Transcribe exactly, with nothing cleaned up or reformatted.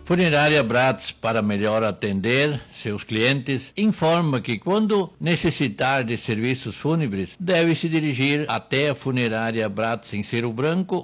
Funerária Bratz, para melhor atender seus clientes, informa que quando necessitar de serviços fúnebres, deve se dirigir até a Funerária Bratz em Cerro Branco